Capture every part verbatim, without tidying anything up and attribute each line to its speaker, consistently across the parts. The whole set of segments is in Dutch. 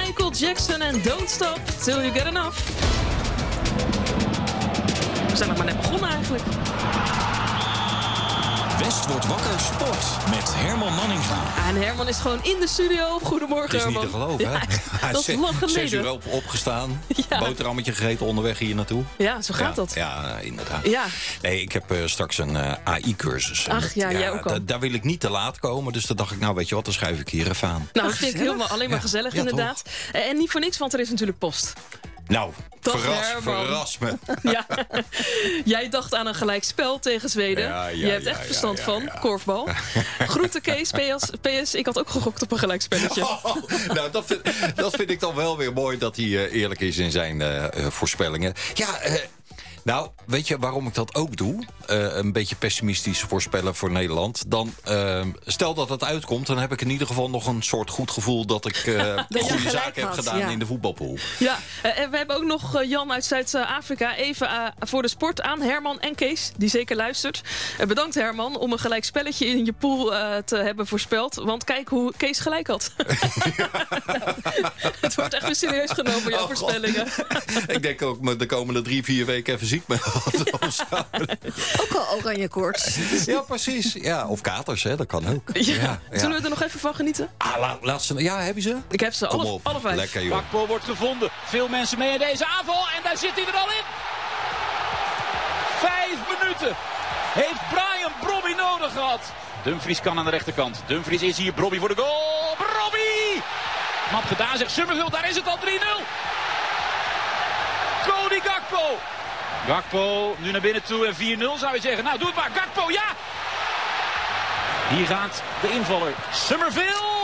Speaker 1: Michael Jackson en Don't Stop Till You Get Enough. We zijn nog maar net begonnen eigenlijk.
Speaker 2: West wordt wakker sport met Herman Nanninga.
Speaker 1: En Herman is gewoon in de studio. Goedemorgen,
Speaker 3: Het is
Speaker 1: Herman.
Speaker 3: niet te geloven, hè?
Speaker 1: Ja, dat is lang geleden.
Speaker 3: Zes uur op, opgestaan,
Speaker 1: Ja.
Speaker 3: boterhammetje gegeten onderweg hier naartoe.
Speaker 1: Ja, zo gaat
Speaker 3: ja,
Speaker 1: dat.
Speaker 3: Ja, inderdaad.
Speaker 1: Ja.
Speaker 3: Nee, ik heb uh, straks een uh, A I-cursus. En
Speaker 1: Ach,
Speaker 3: dat-
Speaker 1: ja, jij ook al.
Speaker 3: da- Daar wil ik niet te laat komen, dus dan dacht ik, nou weet je wat, dan schuif ik hier even aan.
Speaker 1: Nou, dat vind ik helemaal alleen maar
Speaker 3: Ja.
Speaker 1: gezellig,
Speaker 3: Ja,
Speaker 1: inderdaad. En niet voor niks, want er is natuurlijk post.
Speaker 3: Nou,
Speaker 1: Toch,
Speaker 3: verras,
Speaker 1: Herman?
Speaker 3: verras me.
Speaker 1: Ja. Jij dacht aan een gelijkspel tegen Zweden.
Speaker 3: Ja, ja,
Speaker 1: Je hebt
Speaker 3: ja,
Speaker 1: echt
Speaker 3: ja,
Speaker 1: verstand
Speaker 3: ja,
Speaker 1: van,
Speaker 3: ja.
Speaker 1: korfbal. Groeten Kees, P S, P S, ik had ook gegokt op een gelijkspelletje.
Speaker 3: Oh, nou, dat vind, dat vind ik dan wel weer mooi dat hij uh, eerlijk is in zijn uh, uh, voorspellingen. Ja, uh, nou, weet je waarom ik dat ook doe? Uh, een beetje pessimistisch voorspellen voor Nederland. Dan, uh, stel dat het uitkomt, dan heb ik in ieder geval nog een soort goed gevoel dat ik uh,
Speaker 4: je
Speaker 3: goede
Speaker 4: gelijk
Speaker 3: zaken heb
Speaker 4: had,
Speaker 3: gedaan
Speaker 4: ja.
Speaker 3: in de voetbalpool.
Speaker 1: Ja, uh, en we hebben ook nog uh, Jan uit Zuid-Afrika. Even uh, voor de sport aan Herman en Kees, die zeker luistert. Uh, bedankt Herman om een gelijk spelletje in je pool uh, te hebben voorspeld. Want kijk hoe Kees gelijk had. Het wordt echt weer serieus genomen, jouw
Speaker 3: Oh,
Speaker 1: voorspellingen.
Speaker 3: Ik denk ook me de komende drie, vier weken even ziek ben.
Speaker 4: Ook al oranje koorts.
Speaker 3: Ja, precies. Ja, of katers, hè, dat kan ook.
Speaker 1: Ja.
Speaker 3: Ja, ja.
Speaker 1: Zullen we er nog even van genieten?
Speaker 3: Ah, la, laat ze, ja, heb je ze?
Speaker 1: Ik heb ze
Speaker 3: Kom
Speaker 1: alle,
Speaker 3: op,
Speaker 1: alle vijf.
Speaker 3: lekker joh.
Speaker 5: Gakpo wordt gevonden. Veel mensen mee in deze aanval. En daar zit hij er al in. Vijf minuten heeft Brian Brobby nodig gehad. Dumfries kan aan de rechterkant. Dumfries is hier. Brobby voor de goal. Brobby! Knap gedaan, zegt Summerville. Daar is het al drie nul. Cody Gakpo. Gakpo nu naar binnen toe en vier nul zou je zeggen. Nou, doe het maar. Gakpo, ja! Hier gaat de invaller. Summerville.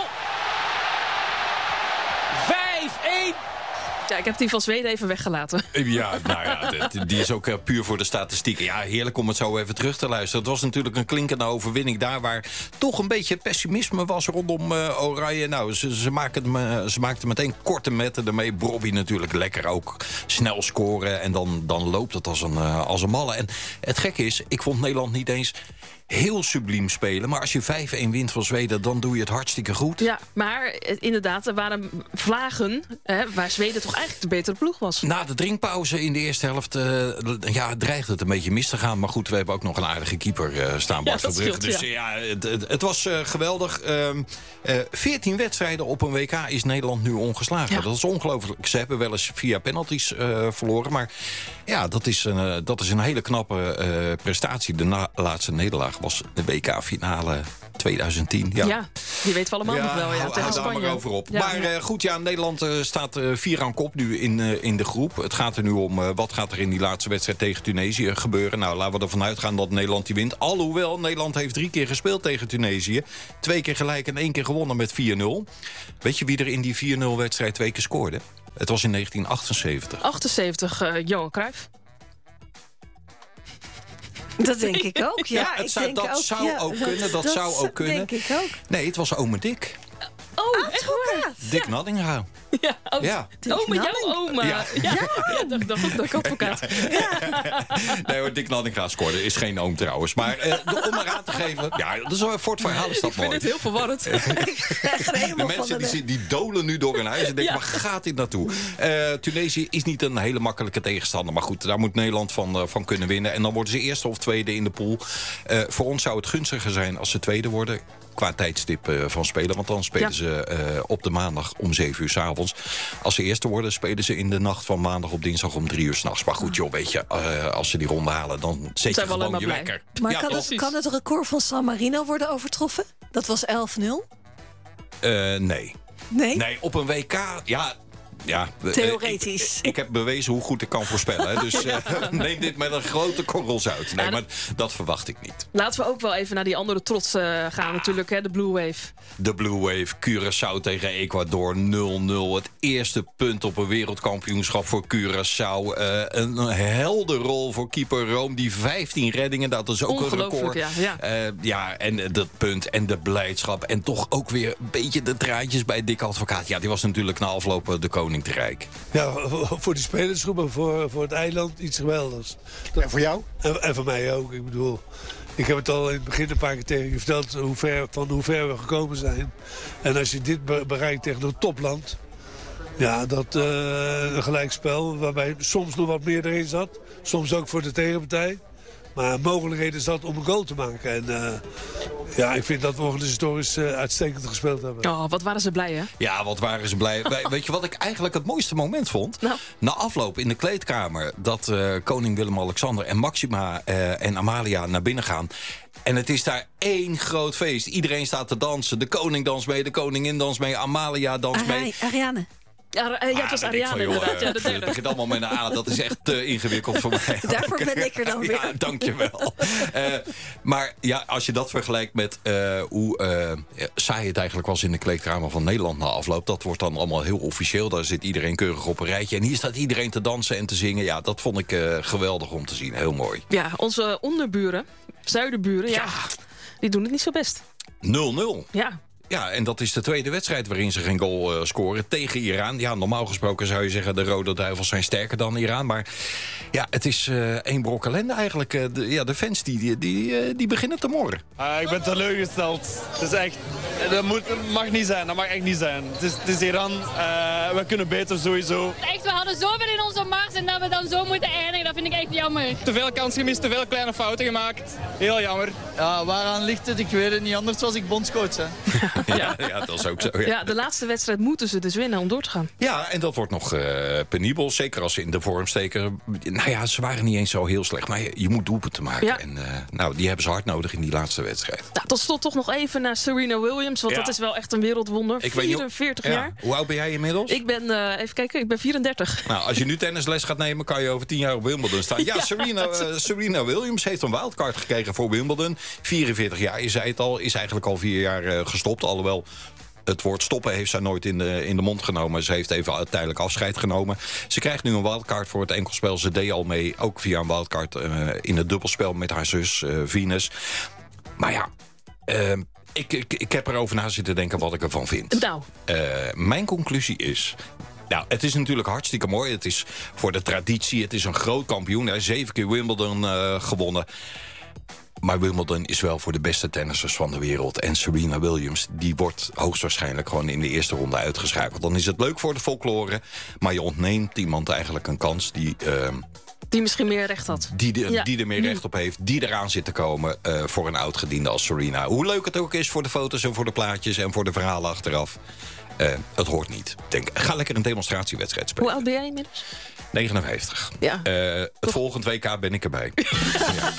Speaker 5: vijf één.
Speaker 1: Ja, ik heb die van Zweden even weggelaten.
Speaker 3: Ja, nou ja, dit- die is ook uh, puur voor de statistieken. Ja, heerlijk om het zo even terug te luisteren. Het was natuurlijk een klinkende overwinning daar waar toch een beetje pessimisme was rondom uh, Oranje. Nou, ze, ze, maken, uh, ze maakten meteen korte metten ermee. Brobby natuurlijk lekker ook snel scoren en dan, dan loopt het als een, uh, als een malle. En het gekke is, ik vond Nederland niet eens heel subliem spelen. Maar als je vijf één wint van Zweden, dan doe je het hartstikke goed.
Speaker 1: Ja, maar eh, inderdaad, er waren vlagen hè, waar Zweden toch eigenlijk de betere ploeg was.
Speaker 3: Na de drinkpauze in de eerste helft uh, ja, dreigde het een beetje mis te gaan. Maar goed, we hebben ook nog een aardige keeper uh, staan, Bart
Speaker 1: Ja, dat
Speaker 3: Verbrugge.
Speaker 1: scheelt,
Speaker 3: Dus
Speaker 1: ja.
Speaker 3: ja, het, het, het was uh, geweldig. Um, uh, veertien wedstrijden op een W K is Nederland nu ongeslagen.
Speaker 1: Ja.
Speaker 3: Dat is ongelooflijk. Ze hebben wel eens via penalties uh, verloren. Maar ja, dat is een, uh, dat is een hele knappe uh, prestatie. De na- laatste nederlaag was de W K-finale tweeduizend tien. Ja.
Speaker 1: Ja, die weten we allemaal nog wel. Ja,
Speaker 3: hou-
Speaker 1: tegen
Speaker 3: hou daar
Speaker 1: Spanje.
Speaker 3: maar over op.
Speaker 1: Ja.
Speaker 3: Maar uh, goed, ja, Nederland uh, staat uh, vier aan kop nu in, uh, in de groep. Het gaat er nu om, uh, wat gaat er in die laatste wedstrijd tegen Tunesië gebeuren? Nou, laten we ervan uitgaan dat Nederland die wint. Alhoewel, Nederland heeft drie keer gespeeld tegen Tunesië. Twee keer gelijk en één keer gewonnen met vier nul. Weet je wie er in die vier nul wedstrijd twee keer scoorde? Het was in negentien achtenzeventig.
Speaker 1: achtenzeventig, uh, Johan Cruijff.
Speaker 4: Dat denk ik ook, ja.
Speaker 3: Ja, het
Speaker 4: ik
Speaker 3: zou-
Speaker 4: denk
Speaker 3: dat
Speaker 4: ook,
Speaker 3: zou
Speaker 4: ja,
Speaker 3: ook kunnen, dat zou ook kunnen.
Speaker 4: denk ik ook.
Speaker 3: Nee, het was ome Dick.
Speaker 1: Oh, echt waar?
Speaker 4: Advocaat.
Speaker 3: Dick Naddinga.
Speaker 1: Ja, oh,
Speaker 3: Ja.
Speaker 1: oma, jouw oma. Ja,
Speaker 3: Ja.
Speaker 1: ja. ja dat, dat vond ik ook advocaat.
Speaker 3: Nee hoor, Dick Naddinga scoorde. Is geen oom trouwens. Maar uh, om maar aan te geven... Ja, dat is wel, voor het verhaal is dat
Speaker 1: Ik vind
Speaker 3: mooi.
Speaker 1: het heel verwarrend.
Speaker 3: De mensen die, die dolen nu door hun huis en denken,
Speaker 1: Ja.
Speaker 3: waar gaat dit naartoe? Uh, Tunesië is niet een hele makkelijke tegenstander. Maar goed, daar moet Nederland van, uh, van kunnen winnen. En dan worden ze eerste of tweede in de pool. Uh, voor ons zou het gunstiger zijn als ze tweede worden. Qua tijdstip uh, van spelen. Want dan spelen
Speaker 1: Ja.
Speaker 3: ze uh, op de maandag om zeven uur 's avonds. Als ze eerste worden, spelen ze in de nacht van maandag op dinsdag om drie uur 's nachts. Maar goed, joh, weet je, uh, als ze die ronde halen, dan zet je
Speaker 1: Zijn we alleen
Speaker 3: gewoon je
Speaker 1: maar blij.
Speaker 3: wekker.
Speaker 4: Maar
Speaker 3: Ja,
Speaker 4: kan,
Speaker 3: toch?
Speaker 4: het, kan het record van San Marino worden overtroffen? Dat was elf nul?
Speaker 3: Uh, nee.
Speaker 4: Nee?
Speaker 3: Nee, op een W K, ja... Ja, eh,
Speaker 4: Theoretisch.
Speaker 3: Ik, ik heb bewezen hoe goed ik kan voorspellen. Hè. Dus uh, neem dit met een grote korrel zout. Nee,
Speaker 1: Ja,
Speaker 3: maar dat verwacht ik niet.
Speaker 1: Laten we ook wel even naar die andere trots uh, gaan natuurlijk, hè, de Blue Wave.
Speaker 3: De Blue Wave, Curaçao tegen Ecuador nul nul. Het eerste punt op een wereldkampioenschap voor Curaçao. Uh, een helder rol voor keeper Room. Die vijftien reddingen, dat is ook een
Speaker 1: Ongelooflijk,
Speaker 3: record.
Speaker 1: ja, ja.
Speaker 3: Uh, ja, en dat punt en de blijdschap. En toch ook weer een beetje de traantjes bij Dick Advocaat. Ja, die was natuurlijk na afloop de koning te rijk.
Speaker 6: Ja, voor die spelersgroep en voor, voor het eiland iets geweldigs.
Speaker 7: En voor jou?
Speaker 6: En, en voor mij ook. Ik bedoel, ik heb het al in het begin een paar keer tegen je verteld hoe ver, van hoe ver we gekomen zijn. En als je dit be- bereikt tegen een topland, Ja, dat uh, een gelijkspel waarbij soms nog wat meer erin zat. Soms ook voor de tegenpartij. Maar mogelijkheden zat om een goal te maken. En uh, ja, ik vind dat we organisatorisch uh, uitstekend gespeeld hebben.
Speaker 1: Oh, wat waren ze blij, hè?
Speaker 3: Ja, wat waren ze blij. Wij- Weet je wat ik eigenlijk het mooiste moment vond?
Speaker 1: Nou.
Speaker 3: Na afloop in de kleedkamer dat uh, koning Willem-Alexander en Maxima uh, en Amalia naar binnen gaan. En het is daar één groot feest. Iedereen staat te dansen. De koning danst mee, de koningin danst mee, Amalia danst mee.
Speaker 4: Ari- Ariane.
Speaker 1: Ja, ja, het was
Speaker 3: Ah, weet ik
Speaker 1: Ariane
Speaker 3: van, joh,
Speaker 1: inderdaad. Ja, de
Speaker 3: Het
Speaker 1: derde.
Speaker 3: begint allemaal met een A. Dat is echt te ingewikkeld voor mij.
Speaker 4: Daarvoor ben ik er dan weer.
Speaker 3: Ja, dankjewel. uh, maar ja, als je dat vergelijkt met uh, hoe uh, saai het eigenlijk was in de kleedkamer van Nederland na afloop. Dat wordt dan allemaal heel officieel. Daar zit iedereen keurig op een rijtje. En hier staat iedereen te dansen en te zingen. Ja, dat vond ik uh, geweldig om te zien. Heel mooi.
Speaker 1: Ja, onze onderburen, zuidenburen, ja, die doen het niet zo best.
Speaker 3: nul nul.
Speaker 1: Ja,
Speaker 3: Ja, en dat is de tweede wedstrijd waarin ze geen goal uh, scoren tegen Iran. Ja, normaal gesproken zou je zeggen de Rode Duivels zijn sterker dan Iran. Maar ja, het is uh, één brok ellende eigenlijk. Uh, de, ja, de fans die, die, die, uh, die beginnen te morren.
Speaker 7: Uh, ik ben teleurgesteld. Het is echt, dat, moet, dat mag niet zijn, dat mag echt niet zijn. Het is, het is Iran, uh, we kunnen beter sowieso.
Speaker 8: Echt, we hadden zoveel in onze mars en dat we dan zo moeten eindigen, dat vind ik echt jammer.
Speaker 7: Te veel kansen gemist, te veel kleine fouten gemaakt. Heel jammer.
Speaker 9: Ja, waaraan ligt het? Ik weet het niet, anders was ik bondscoach. Hè.
Speaker 3: Ja, ja, dat is ook zo. Ja.
Speaker 1: ja, de laatste wedstrijd moeten ze dus winnen om door te gaan.
Speaker 3: Ja, en dat wordt nog uh, penibel. Zeker als ze in de vorm steken. Nou ja, ze waren niet eens zo heel slecht. Maar je, je moet doelpunten maken.
Speaker 1: Ja.
Speaker 3: En uh, nou, die hebben ze hard nodig in die laatste wedstrijd.
Speaker 1: Nou, tot slot toch nog even naar Serena Williams. Want
Speaker 3: Ja.
Speaker 1: dat is wel echt een wereldwonder.
Speaker 3: Ik weet niet-
Speaker 1: vierenveertig
Speaker 3: Ja.
Speaker 1: jaar.
Speaker 3: Hoe oud ben jij inmiddels?
Speaker 1: Ik ben, uh, even kijken, ik ben vierendertig.
Speaker 3: Nou, als je nu tennisles gaat nemen, kan je over tien jaar op Wimbledon staan. Ja, Serena, uh, Serena Williams heeft een wildcard gekregen voor Wimbledon. vierenveertig jaar, je zei het al, is eigenlijk al vier jaar uh, gestopt. Alhoewel, het woord stoppen heeft zij nooit in de, in de mond genomen. Ze heeft even tijdelijk afscheid genomen. Ze krijgt nu een wildcard voor het enkelspel. Ze deed al mee, ook via een wildcard uh, in het dubbelspel met haar zus uh, Venus. Maar ja, uh, ik, ik, ik heb erover na zitten denken wat ik ervan vind.
Speaker 1: Nou,
Speaker 3: Uh, mijn conclusie is... Nou, het is natuurlijk hartstikke mooi. Het is voor de traditie. Het is een groot kampioen. Hij heeft zeven keer Wimbledon uh, gewonnen. Maar Wimbledon is wel voor de beste tennissers van de wereld. En Serena Williams, die wordt hoogstwaarschijnlijk gewoon in de eerste ronde uitgeschakeld. Dan is het leuk voor de folklore. Maar je ontneemt iemand eigenlijk een kans die... Uh,
Speaker 1: die misschien meer recht had.
Speaker 3: Die, de,
Speaker 1: Ja.
Speaker 3: die er meer recht op heeft, die eraan zit te komen uh, voor een oud-gediende als Serena. Hoe leuk het ook is voor de foto's en voor de plaatjes en voor de verhalen achteraf. Uh, het hoort niet. Denk, ga lekker een demonstratiewedstrijd spelen.
Speaker 1: Hoe oud ben jij inmiddels?
Speaker 3: negenenvijftig.
Speaker 1: Ja.
Speaker 3: Uh, het volgende W K ben ik erbij. Ja.